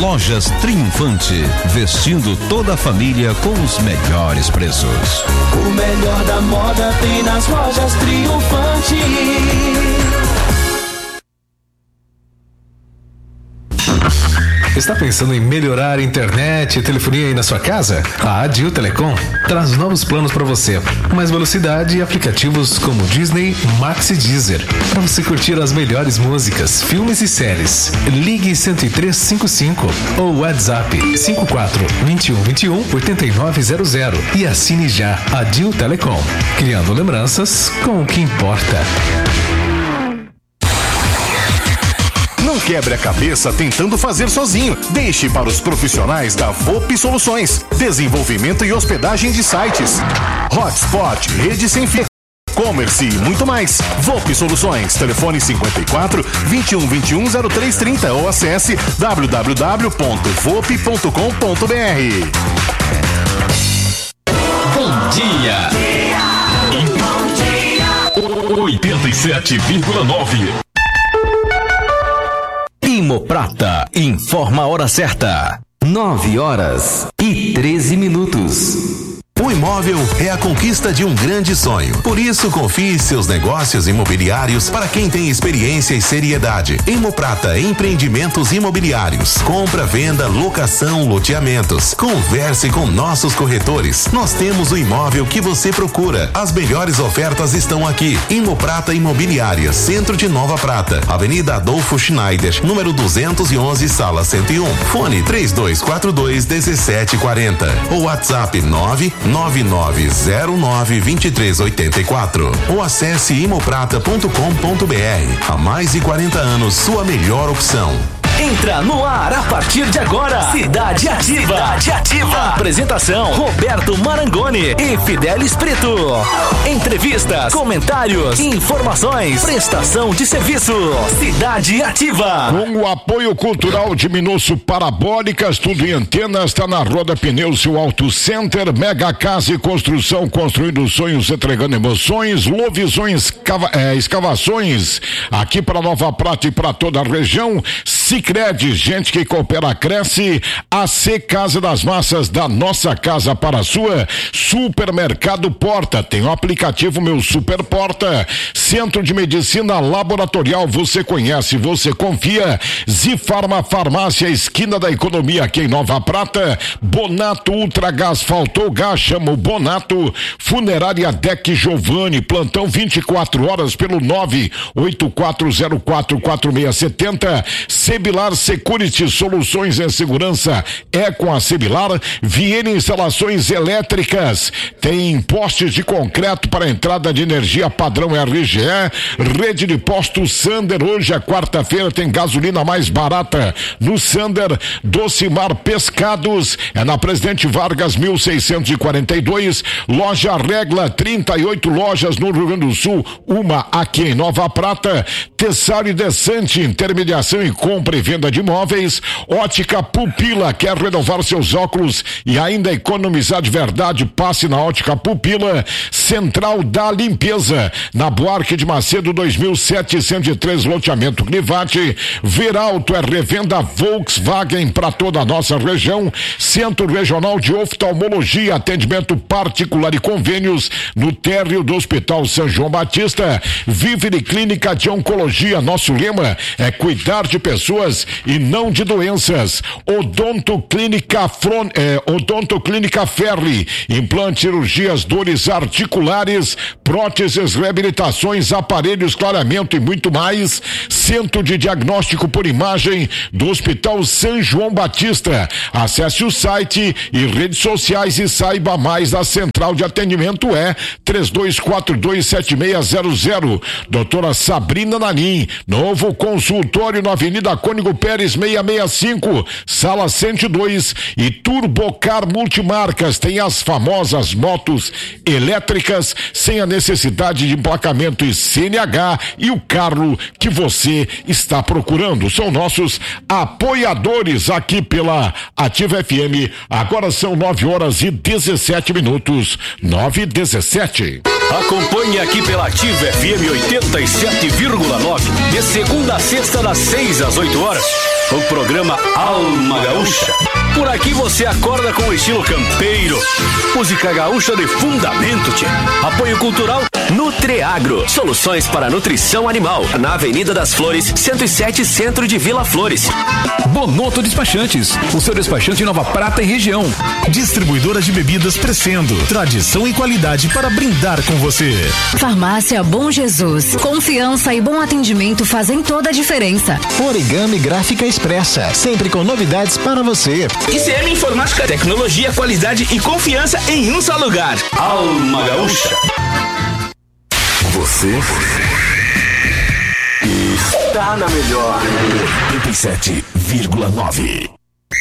Lojas Triunfante, vestindo toda a família com os melhores preços. O melhor da moda tem nas Lojas Triunfante. Está pensando em melhorar a internet e telefonia aí na sua casa? A Adil Telecom traz novos planos para você. Mais velocidade e aplicativos como Disney, Max e Deezer. Para você curtir as melhores músicas, filmes e séries. Ligue 10355 ou WhatsApp 54 21 21 8900 e assine já. Adil Telecom. Criando lembranças com o que importa. Não quebre a cabeça tentando fazer sozinho. Deixe para os profissionais da VoP Soluções. Desenvolvimento e hospedagem de sites, hotspot, rede sem fio, e-commerce e muito mais. VoP Soluções. Telefone 54 21 21 0330 ou acesse www.vop.com.br. Bom dia. 87,9. Imoprata informa a hora certa. 9h13. O imóvel é a conquista de um grande sonho. Por isso, confie seus negócios imobiliários para quem tem experiência e seriedade. Imoprata Empreendimentos Imobiliários. Compra, venda, locação, loteamentos. Converse com nossos corretores. Nós temos o imóvel que você procura. As melhores ofertas estão aqui. Imoprata Imobiliária, Centro de Nova Prata. Avenida Adolfo Schneider, número 211, sala 101. Fone 3242-1740. Ou WhatsApp 999092384 ou acesse imoprata.com.br. Há mais de 40 anos, sua melhor opção. Entra no ar a partir de agora. Cidade Ativa. Cidade Ativa. Apresentação: Roberto Marangoni e Fidelis Preto. Entrevistas, comentários, informações, prestação de serviço. Cidade Ativa. Com o apoio cultural de Minosso Parabólicas, tudo em antenas, está na Roda Pneus, seu Auto Center, Mega Casa e Construção, construindo sonhos, entregando emoções, Lovisões, escavações, aqui para Nova Prata e para toda a região. Sicredi, gente que coopera, cresce. AC Casa das Massas, da nossa casa para a sua. Supermercado Porta, tem o aplicativo Meu Super Porta. Centro de Medicina Laboratorial, você conhece, você confia. Zifarma Farmácia, esquina da economia aqui em Nova Prata. Bonato Ultragás, faltou gás, chama o Bonato. Funerária Deck Giovanni, plantão 24 horas pelo 984044670. Sebilar Security, soluções em segurança é com a Sebilar. Viene Instalações Elétricas, tem postes de concreto para entrada de energia padrão RGE. Rede de postos Sander, hoje é quarta-feira, tem gasolina mais barata no Sander. Docimar Pescados, é na Presidente Vargas 1642. Loja Regla, 38 lojas no Rio Grande do Sul, uma aqui em Nova Prata. Tessário Descente, intermediação e compra e venda de imóveis. Ótica Pupila, quer renovar seus óculos e ainda economizar de verdade? Passe na Ótica Pupila. Central da Limpeza, na Buarque de Macedo 2703, loteamento Grivate. Veralto é revenda Volkswagen para toda a nossa região. Centro Regional de Oftalmologia, atendimento particular e convênios no térreo do Hospital São João Batista. Vivere Clínica de Oncologia, nosso lema é cuidar de pessoas e não de doenças. Odonto Clínica Ferri, implante, cirurgias, dores articulares, próteses, reabilitações, aparelhos, clareamento e muito mais. Centro de Diagnóstico por Imagem do Hospital São João Batista. Acesse o site e redes sociais e saiba mais. A central de atendimento é 32427600. Doutora Sabrina Nanim, novo consultório na Avenida Cônigo Pérez 665, sala 102. E Turbocar Multimarcas, tem as famosas motos elétricas sem a necessidade de emplacamento e CNH e o carro que você está procurando. São nossos apoiadores aqui pela Ativa FM. Agora são 9h17. 9h17. Acompanhe aqui pela Ativa FM 87,9, de segunda a sexta, das 6 às 8 horas, o programa Alma Gaúcha. Por aqui você acorda com o estilo campeiro. Música gaúcha de fundamento, tchê. Apoio cultural Nutreagro. Soluções para nutrição animal. Na Avenida das Flores, 107, Centro de Vila Flores. Bonoto Despachantes, o seu despachante em Nova Prata e região. Distribuidora de bebidas Crescendo. Tradição e qualidade para brindar com você. Farmácia Bom Jesus. Confiança e bom atendimento fazem toda a diferença. Origami Gráfica Expressa. Sempre com novidades para você. ICM Informática, tecnologia, qualidade e confiança em um só lugar. Alma Gaúcha. Você está na melhor 87,9.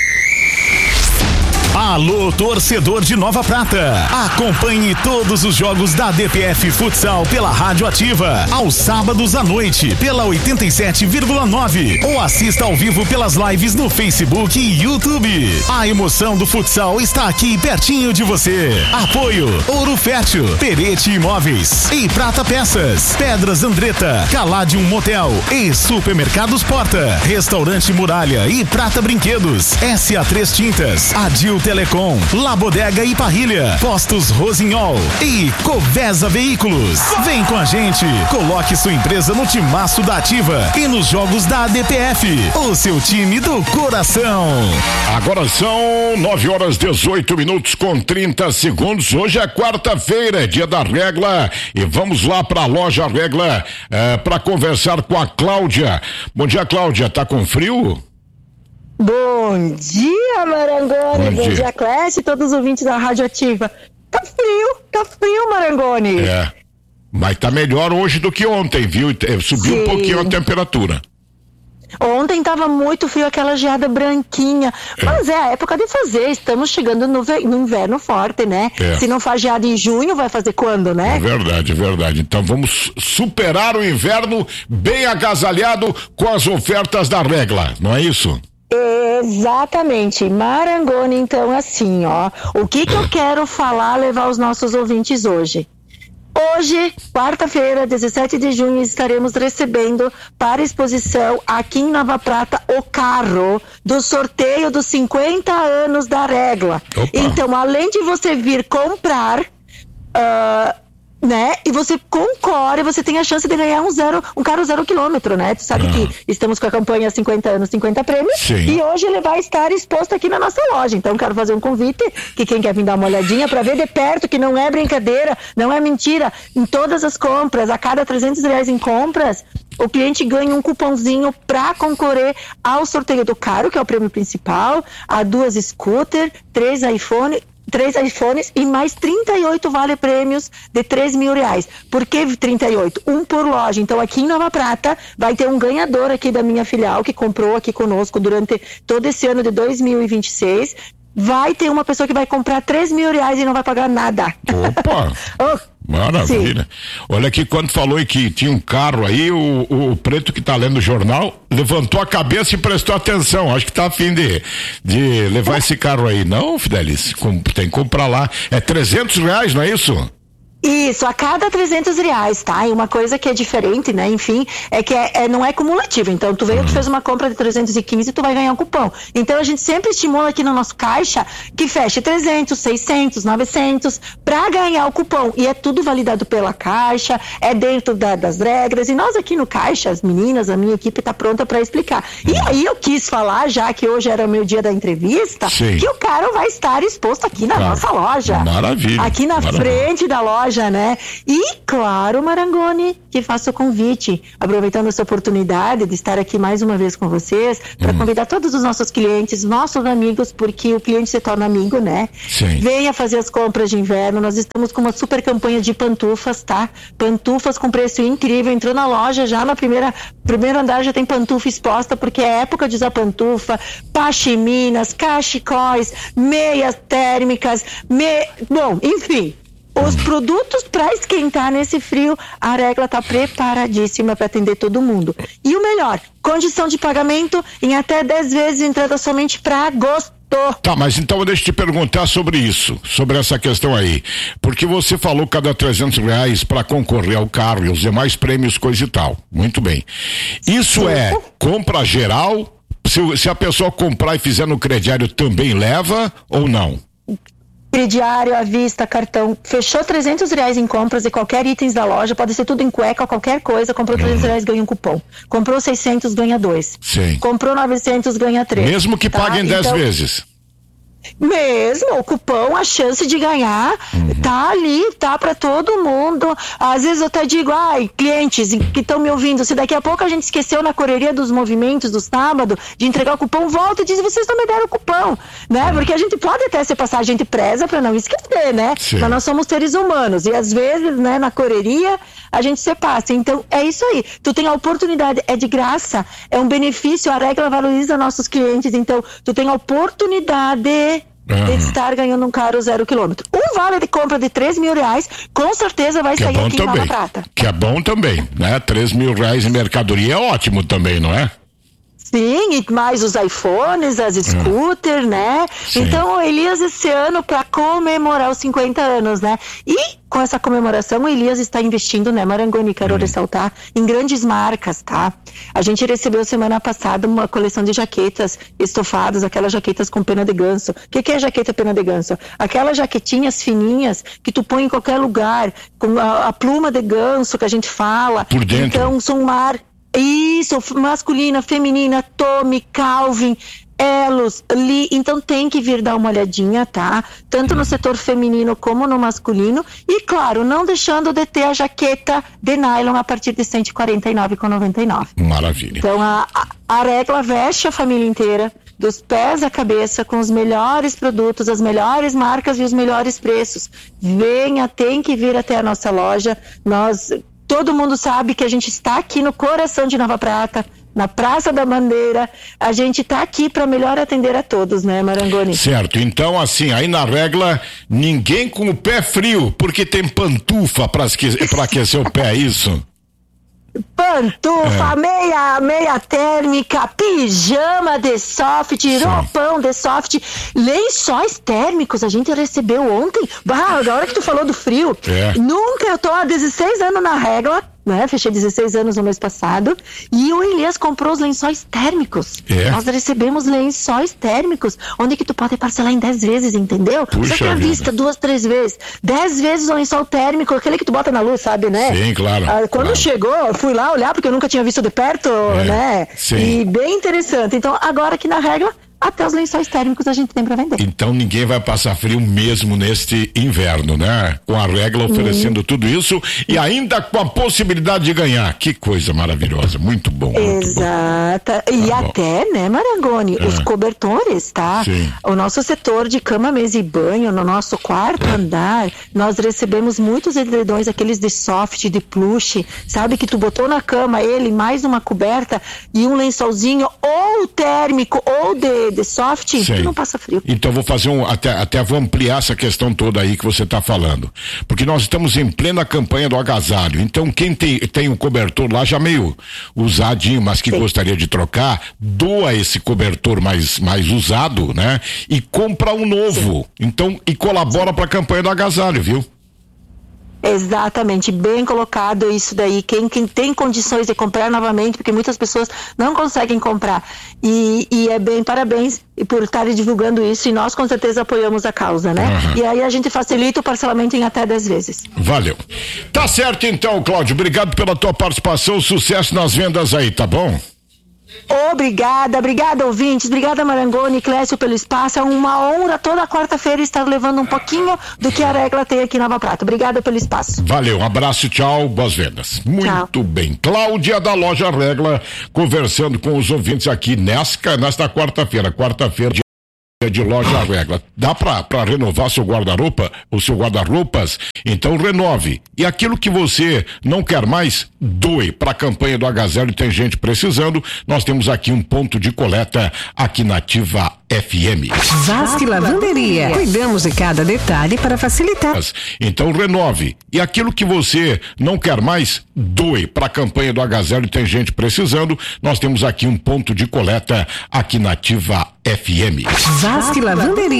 Alô, torcedor de Nova Prata. Acompanhe todos os jogos da DPF Futsal pela Rádio Ativa, aos sábados à noite, pela 87,9. Ou assista ao vivo pelas lives no Facebook e YouTube. A emoção do futsal está aqui pertinho de você. Apoio Ouro Fértil, Perete Imóveis e Prata Peças, Pedras Andretta, Caladium Motel e Supermercados Porta, Restaurante Muralha e Prata Brinquedos, SA3 Tintas, Adil Telecom, La Bodega e Parrilha, Postos Rosinhol e Covesa Veículos. Vem com a gente, coloque sua empresa no timaço da Ativa e nos jogos da ADPF, o seu time do coração. Agora são 9h18 com 30 segundos. Hoje é quarta-feira, é dia da Regla, e vamos lá para a loja Regla para conversar com a Cláudia. Bom dia, Cláudia. Tá com frio? Bom dia, Marangoni. Bom dia, Clécio e todos os ouvintes da Rádio Ativa. Tá frio, Marangoni. É, mas tá melhor hoje do que ontem, viu? Subiu um pouquinho a temperatura. Ontem tava muito frio, aquela geada branquinha, mas é a época de fazer, estamos chegando no inverno forte, né? Se não faz geada em junho, vai fazer quando, né? É verdade. Então vamos superar o inverno bem agasalhado com as ofertas da Regla, não é isso? Exatamente, Marangoni. Então, assim, ó, o que eu quero falar, levar os nossos ouvintes hoje? Hoje, quarta-feira, 17 de junho, estaremos recebendo para exposição aqui em Nova Prata o carro do sorteio dos 50 anos da Regla. Opa. Então, além de você vir comprar, né? E você concorre, você tem a chance de ganhar um carro 0 quilômetro, né? Tu sabe que estamos com a campanha 50 anos, 50 prêmios. Sim. E hoje ele vai estar exposto aqui na nossa loja. Então quero fazer um convite, que quem quer vir dar uma olhadinha para ver de perto, que não é brincadeira, não é mentira. Em todas as compras, a cada R$300 em compras, o cliente ganha um cupomzinho para concorrer ao sorteio do carro, que é o prêmio principal, a 2 scooter, 3 iPhones e mais 38 vale-prêmios de R$3.000. Por que 38? Um por loja. Então aqui em Nova Prata vai ter um ganhador aqui da minha filial que comprou aqui conosco durante todo esse ano de 2026. Vai ter uma pessoa que vai comprar R$3.000 e não vai pagar nada. Opa! Maravilha. Sim. Olha aqui, quando falou que tinha um carro aí, o preto que tá lendo o jornal levantou a cabeça e prestou atenção. Acho que tá a fim de levar esse carro aí. Não, Fidelis, tem que comprar lá. É R$300, não é isso? Isso, a cada R$300, tá? E uma coisa que é diferente, né? Enfim, é que não é cumulativo. Então, tu fez uma compra de 315 e tu vai ganhar um cupom. Então, a gente sempre estimula aqui no nosso caixa que feche 300, 600, 900 pra ganhar o cupom. E é tudo validado pela caixa, é dentro das regras. E nós aqui no caixa, as meninas, a minha equipe tá pronta pra explicar. E aí eu quis falar, já que hoje era o meu dia da entrevista, que o carro vai estar exposto aqui na nossa loja. Maravilha. Aqui na frente da loja, né? E claro, Marangoni, que faço o convite, aproveitando essa oportunidade de estar aqui mais uma vez com vocês, para convidar todos os nossos clientes, nossos amigos, porque o cliente se torna amigo, né? Sim. Venha fazer as compras de inverno. Nós estamos com uma super campanha de pantufas, tá? Pantufas com preço incrível. Entrou na loja, já na primeiro andar já tem pantufa exposta, porque é época de usar pantufa, pachiminas, cachecóis, meias térmicas, bom, enfim. Os produtos para esquentar nesse frio, a Regla está preparadíssima para atender todo mundo. E o melhor, condição de pagamento em até 10 vezes, entrada somente para agosto. Tá, mas então deixa eu te perguntar sobre isso, sobre essa questão aí, porque você falou cada R$300 para concorrer ao carro e os demais prêmios, coisa e tal, muito bem. Isso é compra geral? Se a pessoa comprar e fizer no crediário também leva ou não? Crediário, à vista, cartão, fechou R$300 em compras de qualquer itens da loja, pode ser tudo em cueca, qualquer coisa, comprou R$300 ganha um cupom, comprou 600 ganha 2, sim. Comprou 900 ganha 3. Mesmo que pague em 10 vezes. Mesmo, o cupom, a chance de ganhar tá ali, tá para todo mundo. Às vezes eu até digo, clientes que estão me ouvindo, se daqui a pouco a gente esqueceu na correria dos movimentos do sábado de entregar o cupom, volta e diz, vocês não me deram o cupom, né? Porque a gente pode até se passar, a gente preza para não esquecer, né? Sim. Mas nós somos seres humanos e às vezes, né, na correria a gente se passa. Então é isso aí, tu tem a oportunidade, é de graça, é um benefício, a Regla valoriza nossos clientes, então tu tem a oportunidade de estar ganhando um carro 0 km. Um vale de compra de R$3.000 com certeza vai sair aqui em Nova Prata. Que é bom também, né? R$3.000 em mercadoria é ótimo também, não é? Sim, e mais os iPhones, as scooters, né? Sim. Então, o Elias, esse ano, para comemorar os 50 anos, né? E com essa comemoração, o Elias está investindo, né, Marangoni, quero ressaltar, em grandes marcas, tá? A gente recebeu semana passada uma coleção de jaquetas estofadas, aquelas jaquetas com pena de ganso. O que é jaqueta pena de ganso? Aquelas jaquetinhas fininhas que tu põe em qualquer lugar, com a pluma de ganso que a gente fala. Por dentro. Então, são isso, masculina, feminina, Tommy, Calvin, Elos, Lee, então tem que vir dar uma olhadinha, tá? Tanto no setor feminino como no masculino e, claro, não deixando de ter a jaqueta de nylon a partir de R$149,99. Maravilha. Então, a Regla veste a família inteira, dos pés à cabeça, com os melhores produtos, as melhores marcas e os melhores preços. Venha, tem que vir até a nossa loja, todo mundo sabe que a gente está aqui no coração de Nova Prata, na Praça da Bandeira, a gente está aqui para melhor atender a todos, né, Marangoni? Certo, então assim, aí na Regla, ninguém com o pé frio, porque tem pantufa para aquecer o pé, é isso? Pantufa, meia térmica, pijama de soft, roupão de soft, lençóis térmicos, a gente recebeu ontem, da hora que tu falou do frio, nunca, eu tô há 16 anos na Regla, né? Fechei 16 anos no mês passado e o Elias comprou os lençóis térmicos. Nós recebemos lençóis térmicos, onde que tu pode parcelar em 10 vezes, entendeu? Só que à vista, 2, 3 vezes. 10 vezes o lençol térmico, aquele que tu bota na luz, sabe, né? Sim, claro. Quando chegou, eu fui lá olhar, porque eu nunca tinha visto de perto, né? Sim. E bem interessante. Então, agora aqui na Regla, até os lençóis térmicos a gente tem para vender. Então ninguém vai passar frio mesmo neste inverno, né? Com a Regla oferecendo tudo isso e ainda com a possibilidade de ganhar. Que coisa maravilhosa, muito bom. Exata. E até, né, Marangoni, os cobertores, tá? Sim. O nosso setor de cama, mesa e banho, no nosso quarto andar, nós recebemos muitos edredões, aqueles de soft, de plush, sabe, que tu botou na cama ele, mais uma coberta e um lençolzinho ou térmico ou de soft, tu não passa frio. Então vou fazer até vou ampliar essa questão toda aí que você está falando, porque nós estamos em plena campanha do agasalho, então quem tem um cobertor lá já meio usadinho, mas que gostaria de trocar, doa esse cobertor mais usado, né? E compra um novo, então, e colabora para a campanha do agasalho, viu? Exatamente, bem colocado isso daí, quem tem condições de comprar novamente, porque muitas pessoas não conseguem comprar, e é bem, parabéns por estarem divulgando isso, e nós com certeza apoiamos a causa, né? E aí a gente facilita o parcelamento em até 10 vezes. Valeu. Tá certo então, Cláudio, obrigado pela tua participação, sucesso nas vendas aí, tá bom? Obrigada ouvintes, obrigada Marangoni, Clécio pelo espaço, é uma honra toda quarta-feira estar levando um pouquinho do que a Regla tem aqui em Nova Prata, obrigada pelo espaço. Valeu, um abraço, tchau, boas vendas. Muito bem, Cláudia da loja Regla, conversando com os ouvintes aqui nesta quarta-feira de loja Regla. Dá pra renovar seu guarda-roupa, o seu guarda-roupas? Então renove. E aquilo que você não quer mais, doe pra campanha do agasalho, tem gente precisando. Nós temos aqui um ponto de coleta aqui na Ativa FM. Vasque Lavanderia. Cuidamos de cada detalhe para facilitar. Então renove. E aquilo que você não quer mais, doe para a campanha do H0. Tem gente precisando. Nós temos aqui um ponto de coleta aqui na Ativa FM. Vasque Lavanderia.